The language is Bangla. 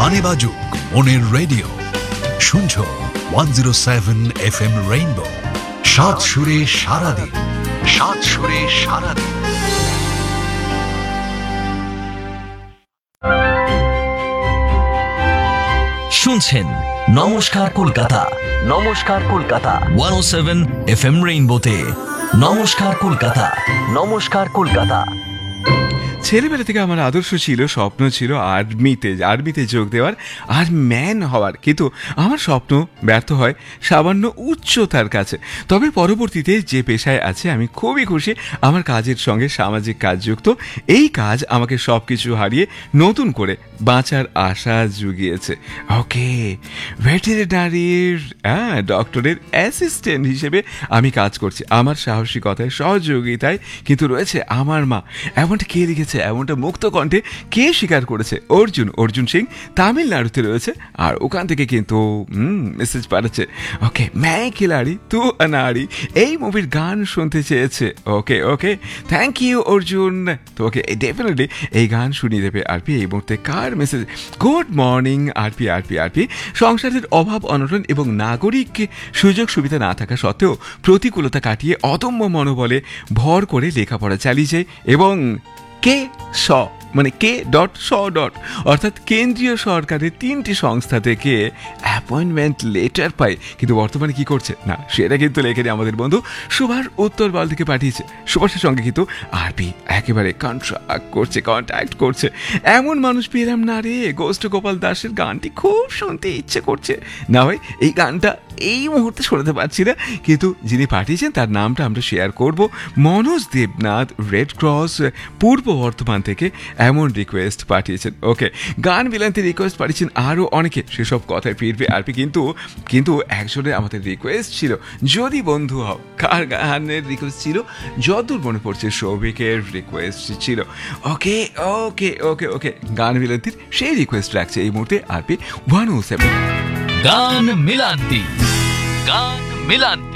গানে বাজুক মনের রেডিও, শুনছো 107 FM রেইনবো। সাত সুরে সারাদিন, সাত সুরে সারাদিন। শুনছেন নমস্কার কলকাতা, নমস্কার কলকাতা 107 FM রেইনবোতে। নমস্কার কলকাতা, নমস্কার কলকাতা। ছেলেবেলা থেকে আমার আদর্শ ছিল, স্বপ্ন ছিল আর্মিতে যোগ দেওয়ার আর ম্যান হওয়ার, কিন্তু আমার স্বপ্ন ব্যর্থ হয় সামান্য উচ্চতার কাছে। তবে পরবর্তীতে যে পেশায় আছে আমি খুবই খুশি। আমার কাজের সঙ্গে সামাজিক কাজ যুক্ত। এই কাজ আমাকে সব কিছু হারিয়ে নতুন করে বাঁচার আশা জুগিয়েছে। ওকে, ভেটেরিনারির ডক্টরের অ্যাসিস্ট্যান্ট হিসেবে আমি কাজ করছি। আমার সাহসিকতায়, সহযোগিতায় কিন্তু রয়েছে আমার মা। এমনটা কে লিখেছে, এমনটা মুক্ত কণ্ঠে কে স্বীকার করেছে? অর্জুন সিং তামিলনাড়ুতে রয়েছে, আর ওখান থেকে কিন্তু মেসেজ পাঠাচ্ছে। ওকে, ম্যায় খিলাড়ি তু অনাড়ি এই মুভির গান শুনতে চেয়েছে। ওকে, থ্যাংক ইউ অর্জুন। তো ওকে, ডেফিনেটলি এই গান শুনিয়ে দেবে আরপি। এই মুহূর্তে কার মেসেজ? Good morning RP. সংসারের অভাব অনটন এবং নাগরিক সুযোগ সুবিধা না থাকা সত্ত্বেও প্রতিকূলতা কাটিয়ে অদম্য মনোবলে ভর করে লেখাপড়া চালিয়ে যায় এবং অর্থাৎ কেন্দ্রীয় সরকারের 3টি সংস্থা থেকে অ্যাপয়েন্টমেন্ট লেটার পায়। কিন্তু বর্তমানে কি করছে না সেটা কিন্তু লেখেনি আমাদের বন্ধু সুভাষ উত্তরবল থেকে পাঠিয়েছে। সুভাষের সঙ্গে কিন্তু আরপি একেবারে কন্ট্যাক্ট করছে। এমন মানুষ পেলাম না রে। গোষ্ঠ গোপাল দাসের গানটি খুব শুনতে ইচ্ছে করছে। না ভাই, এই গানটা এই মুহূর্তে শোনাতে পারছি না, কিন্তু যিনি পাঠিয়েছেন তার নামটা আমরা শেয়ার করব। মনোজ দেবনাথ, রেড ক্রস, পূর্ব বর্ধমান থেকে এমন রিকোয়েস্ট পাঠিয়েছেন। ওকে, গান বিলান্তি রিকোয়েস্ট পাঠিয়েছেন আরও অনেকে, সেসব কথায় ফিরবে আরপি। কিন্তু একজনের আমাদের রিকোয়েস্ট ছিল, যদি বন্ধু হও। কার গানের রিকোয়েস্ট ছিল? যতদূর মনে পড়ছে সৌভিকের রিকোয়েস্ট ছিল। ওকে, গান বিলান্তির সেই রিকোয়েস্ট রাখছে এই মুহূর্তে আরপি 107। গান মিলান্তি, গান মিলান্তি।